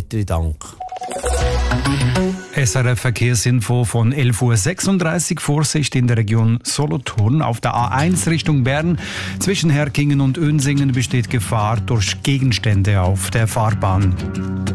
Herzlichen Dank. SRF Verkehrsinfo von 11.36 Uhr. Vorsicht in der Region Solothurn. Auf der A1 Richtung Bern zwischen Herkingen und Önsingen besteht Gefahr durch Gegenstände auf der Fahrbahn.